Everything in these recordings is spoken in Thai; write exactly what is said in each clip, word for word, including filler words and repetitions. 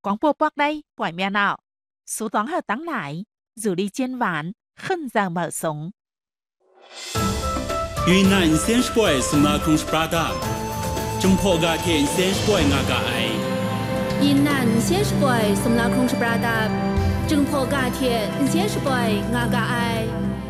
广播播đây quải mẹ nào số toán hợp tăng lại dù đi trên ván khân giờ mở sống 云南先是不是那空是不达，中坡个天先是不那个爱。 云南先是不是那空是不达，中坡个天先是不那个爱。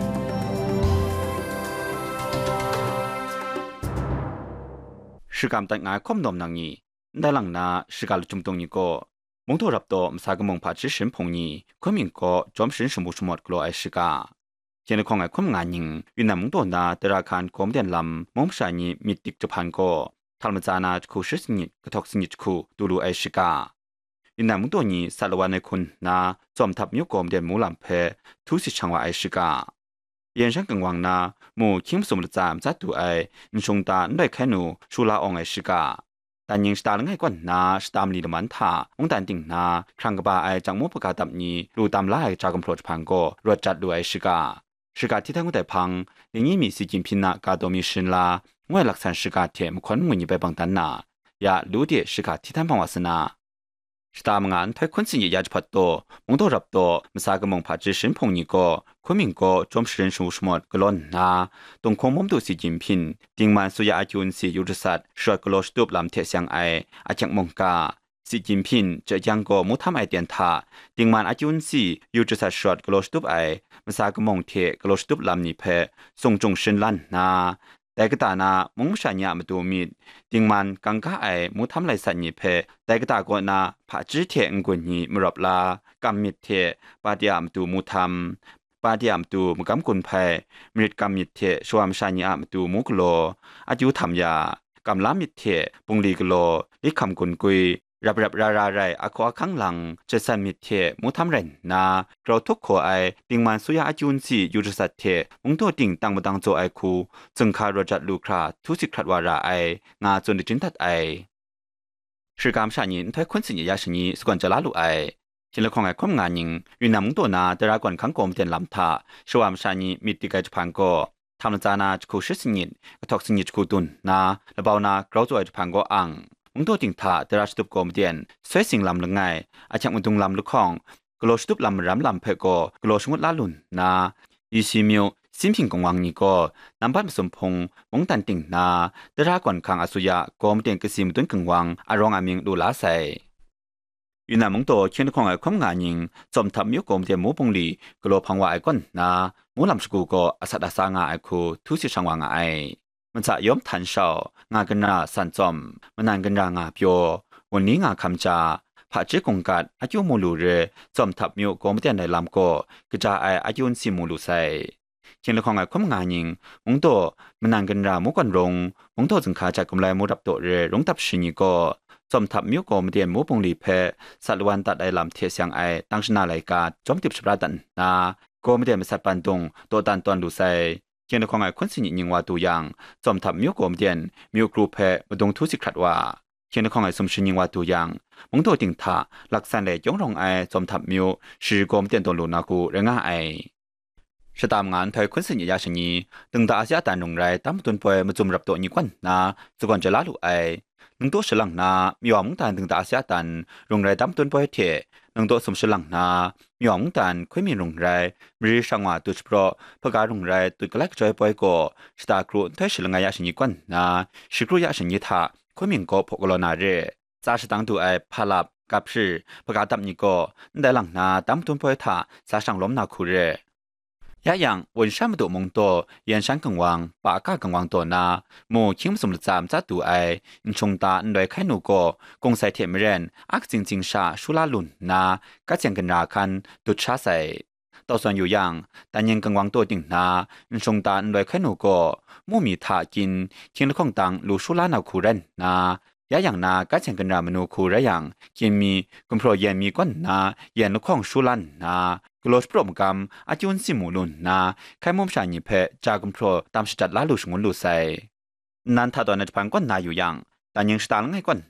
是感但爱空nomnang ni，但啷那是个中东一个，蒙头入到唔啥个蒙怕只神朋你，昆明个专神什么什么个罗爱是个。现在看爱昆明人，云南蒙多那德拉看广电林蒙啥尼密迪就盘个，他们在那库十年个托十年库杜鲁爱是个。云南蒙多尼萨罗万的坤那专ทับมิว广电มูลำเพทุสิชังว่า爱是个。yen上更旺那木轻松的站在杜爱，你从大内开努苏拉昂爱是个。但ยังสตาร์ง่ายกว่าน่าสตาร์มลีดมันท่ามงตันติงน่าครั้งกบ่าไอจังมุปกาตับนี้รู้ตามไล่จากกำพลดพังก็รวดจัดด้วยสิกาสิกาที่ทั้งแต่พังยังยี่มีสิจินพินากาโดมีชินลางวยหลักษณสิกาเทียมคนมุนีไปบังตันน่าอย่ารู้เดียสิกาที่ทั้งพังวาสนาสตาร์มงานถ้าคนสิ่งยาจะพัดโตมงโตรับโตมสากมงผาจิชินพงนี้ก็คนมิงก็จอมสินสูสมดกลอนนาตรงคงมุมดูสิจินพินติงมันสุยาอาจุนสิยุทธศาสตร์ชวดกลอสตูบลำเทเสียงไออาจังมงกาสิจินพินจะยังก็มุทำไอเดียนท่าติงมันอาจุนสิยุทธศาสตร์ชวดกลอสตูบไอมสากมงเทกลอสตูบลำนี้เพทรงจงชินลันนาแต่ก็ตานามงชัญญามาดูมิดติงมันกังก้าไอมุทำไรสัญญเพแต่ก็ตาก็นาผาจื้อเทงกุนีมรบลากำมิดเทปาเดียมตูมุทำปาเดียมตูมกำกุนไพมริดกำมิดเทชวามชัญญามาดูมุกโลอายุธรรมยากำลามิดเทปุงลีกโลลิคำกุนกุยรับรับราราไรอควาข้างหลังจะสันมิดเทมุทำเรนนาเราทุกขอไอติงมันสุยาอาจุนสียุทธศาสตร์เทมุงตัวติงตังมาตังโจไอคูจึงคารจัดลูคราทุสิครัดวาราไองาจนดิจินทัดไอ是感谢您对昆士也是你是关着拉路爱现在看来看眼人云南蒙多那得拉关看广电蓝塔是我们山你密地个盘过他们在那库十四年个托十年库顿那了包那高做就盘过昂蒙多顶塔得拉是广电随行ลำ了ไงอาจารย์มุตุงลำลุคองกลัวสุดลำรำลำเพก็กลัวสมุดลาลุนนะอีซีมิวสิมพิงกงวังนี้ก็นำบ้านสมพงมงตันติงนาดราก่อนขังอสุยะกอมเตียงกสิมตุนกงวังอารองอามิงดูลาใส่ยูนามงโตเขียนของไอ้ความงานิงจอมทับมิวกอมเตียงมูปงลีกลัวพังว่าไอ้ก้นนามูลำสกูก็อาศัดอาสางาไอ้คูทุสิชังวังไอ้มันจะยอมทันเช้างากันนาสันจอมมันนานกันรางาเปียววันนี้งาคำจาผาเจกงกัดอายุมูลูเรจอมทับมิวกอมเตียงในลำก็กระจายอายุนสิมูลูใส่เช่นละของไอ้ความงานิงมงโตมันนานกันรามุกันรงมงโตจึงขาจากกำไรมูรับโตเรรงตับชินิก็จอมทับมิวกอมเดียนมูปงลีเพสัตวันตัดไอลำเทียเสียงไอตั้งชนะรายการจอมติบชบราดันนากอมเดียนสัตปันตงตัวตันตอนดูใส่เช่นละของไอ้คนสิญิงว่าตัวอย่างจอมทับมิวกอมเดียนมิวกรูเพมาดงทุสิครัดว่าเช่นละของไอ้สมชิญิงว่าตัวอย่างมงโตติงท่าหลักสันเลยจงรองไอจอมทับมิวชื่อกอมเดียนตัวลูนากูเรงาไอสตามงานไทยคนสิญญาชนีตึงตาอาเซียตันลงไรตามตุนปอยมาจุ่มรับตัวนี้กวนนาสกอนจะลาลุไอหนึ่งตัวฉลังนามีหวังตันตึงตาอาเซียตันลงไรตามตุนปอยเถหนึ่งตัวสมฉลังนามีหวังตันค่อยมีลงไรมีสังวาตุสโปรพการลงไรตุกเล็กจอยปอยก็สตาครูไทยฉลังยาชนีกวนนาสิครูยาชนีท่าค่อยมีก็พกลนาเรจ้าสตังตัวไอพาลับกับชื่อพการตับนี้ก็ได้หลังนาตามตุนปอยท่าสาสังล้มนาคูเรยะยังวันชามตุมงโตยันชันกังวังปากากังวังตัวนาโมคิมสมรจามจัดตัวไออินชงตาอันโดยไข่หนูโกกงใส่เทมเรนอักจิงจิงชาชุลาลุนนากัจเจงกันราคันตุชาใส่ต่อส่วนอยู่ยังแต่ยังกังวังตัวติงนาอินชงตาอันโดยไข่หนูโกมู่มีถากินเคียงของตังลูชุลานาคูเรนนายะอย่างนากัจเจงกันรามนูคูระยังเคียนมีกุมโปรเยนมีก้นนาเย็นลูกของชุลันนากลอสโปรมกรรมอาจุนสิมูลุนนาใครมุมชาญิเพจากุมโปรตามสจัดลาลุชงุนลุใส่นันทาตอนนัดพังก้นนาอยู่ยังแต่ยังสตาลง่ายก้น